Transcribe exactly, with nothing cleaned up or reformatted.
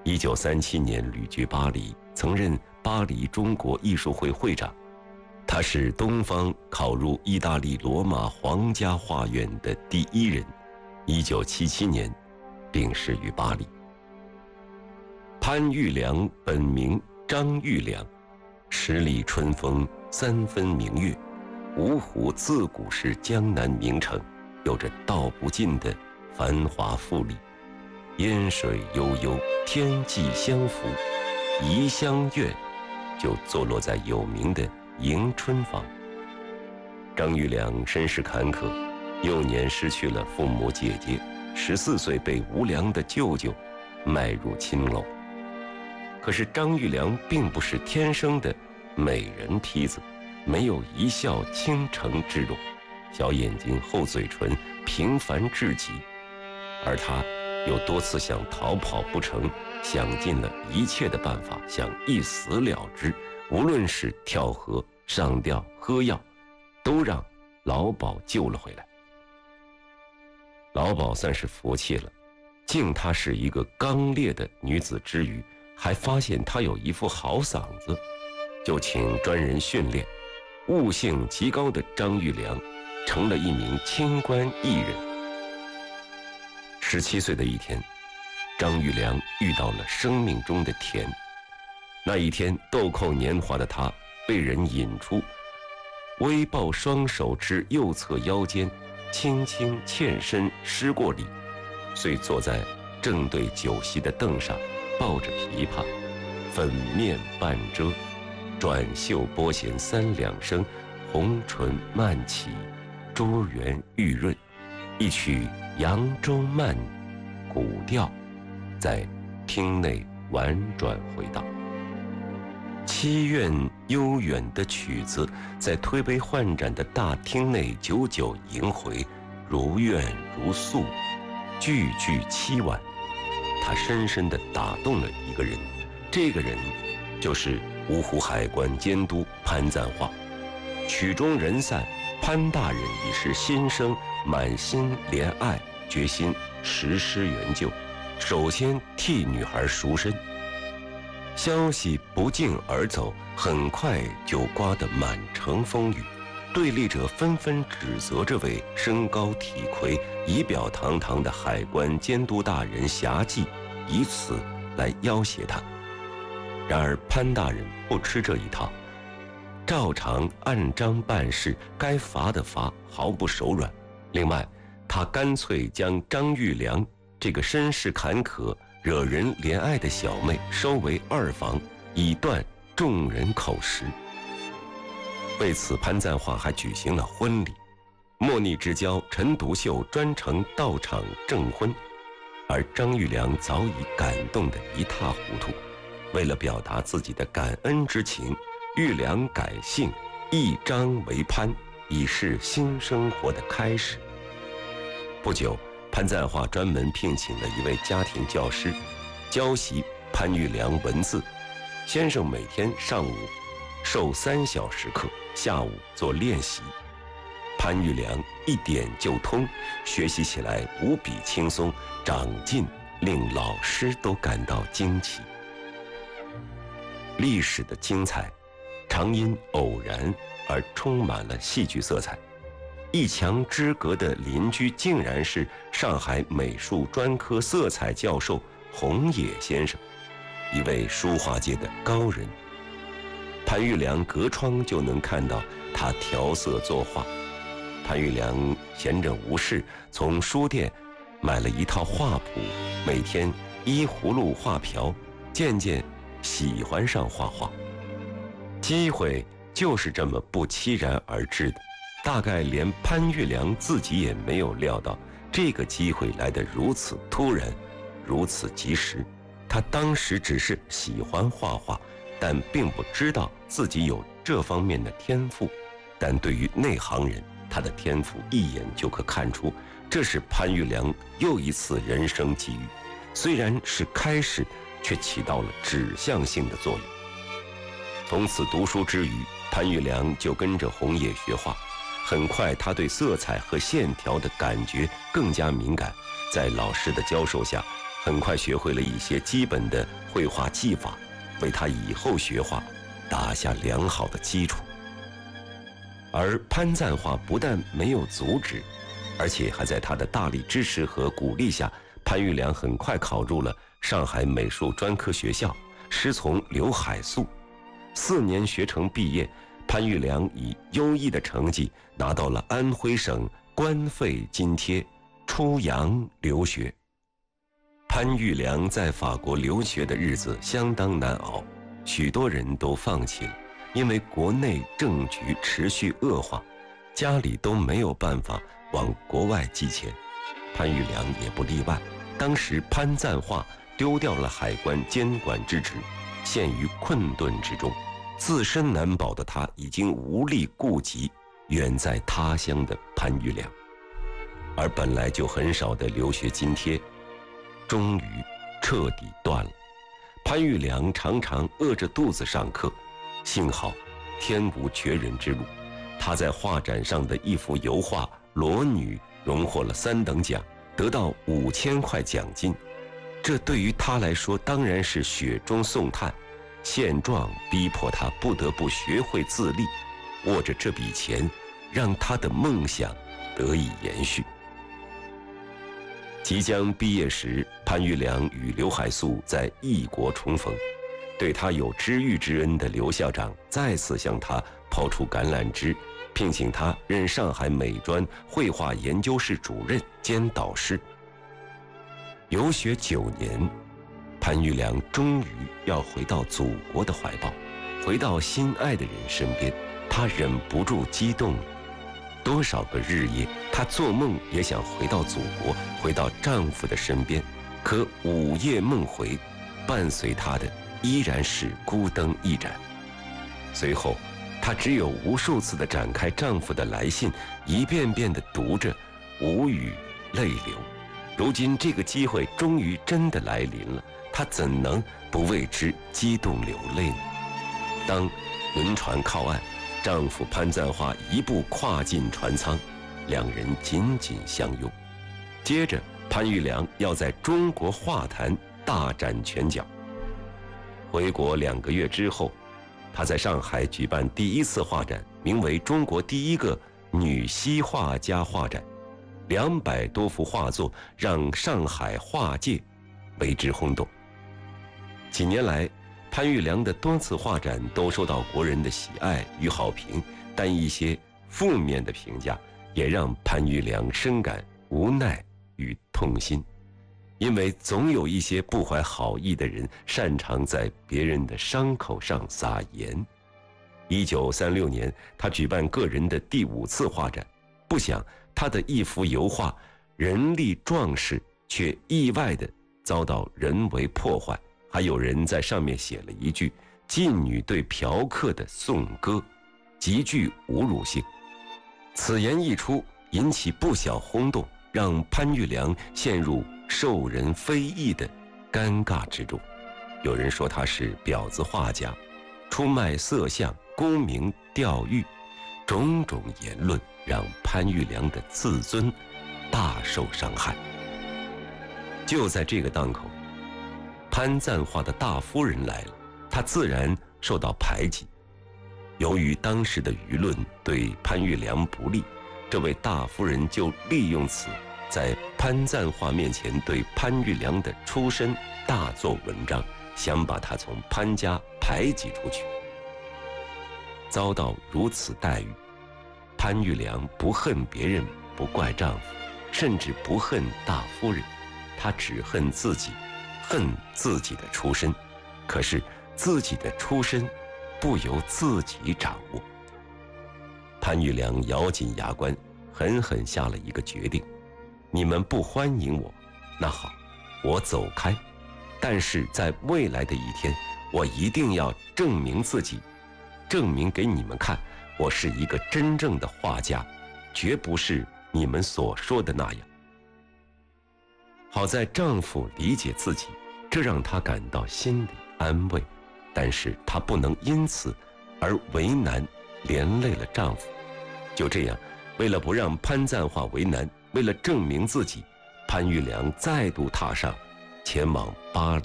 一九三七年旅居巴黎，曾任巴黎中国艺术会会长。他是东方考入意大利罗马皇家画院的第一人。一九七七年病逝于巴黎。潘玉良本名张玉良，十里春风三分明月，芜湖自古是江南名城，有着道不尽的繁华富丽。烟水悠悠，天际相符，怡香院就坐落在有名的迎春坊。张玉良身世坎坷，幼年失去了父母姐姐，十四岁被无良的舅舅卖入青楼。可是张玉良并不是天生的美人坯子，没有一笑倾城之容，小眼睛厚嘴唇，平凡至极。而他有多次想逃跑不成，想尽了一切的办法，想一死了之，无论是跳河、上吊、喝药，都让老鸨救了回来。老鸨算是服气了，敬她是一个刚烈的女子之余，还发现她有一副好嗓子，就请专人训练。悟性极高的张玉良成了一名清官艺人。十七岁的一天，张玉良遇到了生命中的甜。那一天，豆蔻年华的他被人引出，微抱双手至右侧腰间，轻轻欠身施过礼，遂坐在正对酒席的凳上，抱着琵琶，粉面半遮，转袖拨弦三两声，红唇漫起，珠圆玉润，一曲扬州慢古调在厅内婉转回荡。凄怨悠远的曲子在推杯换盏的大厅内久久萦回，如怨如诉，句句凄婉。它深深地打动了一个人，这个人就是芜湖海关监督潘赞化。曲终人散，潘大人已是心生满心怜爱，决心实施援救，首先替女孩赎身。消息不胫而走，很快就刮得满城风雨，对立者纷纷指责这位身高体魁、仪表堂堂的海关监督大人侠妓，以此来要挟他。然而潘大人不吃这一套，照常按章办事，该罚的罚，毫不手软。另外，他干脆将张玉良这个身世坎坷、惹人怜爱的小妹收为二房，以断众人口实。为此，潘赞化还举行了婚礼，莫逆之交陈独秀专程到场证婚，而张玉良早已感动得一塌糊涂。为了表达自己的感恩之情，玉良改姓，一张为潘，以示新生活的开始。不久，潘赞化专门聘请了一位家庭教师，教习潘玉良文字。先生每天上午授三小时课，下午做练习。潘玉良一点就通，学习起来无比轻松，长进令老师都感到惊奇。历史的精彩常因偶然而充满了戏剧色彩。一墙之隔的邻居竟然是上海美术专科色彩教授洪野先生，一位书画界的高人。潘玉良隔窗就能看到他调色作画。潘玉良闲着无事，从书店买了一套画谱，每天依葫芦画瓢，渐渐喜欢上画画。机会就是这么不期然而至的，大概连潘玉良自己也没有料到这个机会来得如此突然，如此及时。他当时只是喜欢画画，但并不知道自己有这方面的天赋。但对于内行人，他的天赋一眼就可看出，这是潘玉良又一次人生机遇，虽然是开始，却起到了指向性的作用。从此读书之余，潘玉良就跟着洪野学画。很快，他对色彩和线条的感觉更加敏感，在老师的教授下， 很快学会了一些基本的绘画技法，为他以后学画打下良好的基础。而潘赞化不但没有阻止，而且还在他的大力支持和鼓励下，潘玉良很快考入了上海美术专科学校，师从刘海粟。四年学成毕业，潘玉良以优异的成绩拿到了安徽省官费津贴，出洋留学。潘玉良在法国留学的日子相当难熬，许多人都放弃了，因为国内政局持续恶化，家里都没有办法往国外寄钱，潘玉良也不例外。当时潘赞化丢掉了海关监管之职，陷于困顿之中，自身难保的他已经无力顾及远在他乡的潘玉良，而本来就很少的留学津贴终于彻底断了。潘玉良常常饿着肚子上课，幸好天无绝人之路，他在画展上的一幅油画《裸女》荣获了三等奖，得到五千块奖金。这对于他来说当然是雪中送炭，现状逼迫他不得不学会自立，握着这笔钱，让他的梦想得以延续。即将毕业时，潘玉良与刘海粟在异国重逢，对他有知遇之恩的刘校长再次向他抛出橄榄枝，聘请他任上海美专绘画研究室主任兼导师。游学九年，潘玉良终于要回到祖国的怀抱，回到心爱的人身边，他忍不住激动了。多少个日夜，她做梦也想回到祖国，回到丈夫的身边，可午夜梦回，伴随她的依然是孤灯一盏。随后她只有无数次地展开丈夫的来信，一遍遍地读着，无语泪流。如今这个机会终于真的来临了，她怎能不为之激动流泪呢？当轮船靠岸，丈夫潘赞化一步跨进船舱，两人紧紧相拥。接着潘玉良要在中国画坛大展拳脚。回国两个月之后，他在上海举办第一次画展，名为中国第一个女西画家画展，两百多幅画作让上海画界为之轰动。几年来，潘玉良的多次画展都受到国人的喜爱与好评，但一些负面的评价也让潘玉良深感无奈与痛心，因为总有一些不怀好意的人擅长在别人的伤口上撒盐。一九三六年，他举办个人的第五次画展，不想他的一幅油画人力壮士却意外地遭到人为破坏，还有人在上面写了一句妓女对嫖客的颂歌，极具侮辱性。此言一出，引起不小轰动，让潘玉良陷入受人非议的尴尬之中。有人说他是婊子画家，出卖色相，沽名钓誉，种种言论让潘玉良的自尊大受伤害。就在这个档口，潘赞化的大夫人来了，她自然受到排挤。由于当时的舆论对潘玉良不利，这位大夫人就利用此，在潘赞化面前对潘玉良的出身大做文章，想把他从潘家排挤出去。遭到如此待遇，潘玉良不恨别人，不怪丈夫，甚至不恨大夫人，她只恨自己，恨自己的出身。可是自己的出身不由自己掌握。潘玉良咬紧牙关，狠狠下了一个决定：你们不欢迎我，那好，我走开。但是在未来的一天，我一定要证明自己，证明给你们看，我是一个真正的画家，绝不是你们所说的那样。好在丈夫理解自己，这让她感到心里安慰，但是她不能因此而为难连累了丈夫。就这样，为了不让潘赞化为难，为了证明自己，潘玉良再度踏上前往巴